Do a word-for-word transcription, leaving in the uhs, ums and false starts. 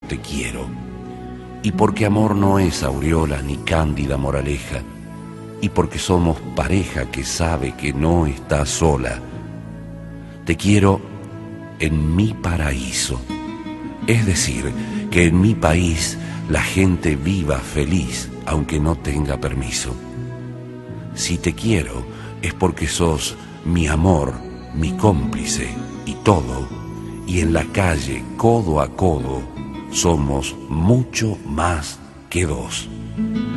te quiero. Y porque amor no es aureola ni cándida moraleja, y porque somos pareja que sabe que no está sola, te quiero en mi paraíso. Es decir, que en mi país la gente viva feliz aunque no tenga permiso. Si te quiero es porque sos mi amor, mi cómplice y todo, y en la calle, codo a codo, somos mucho más que dos.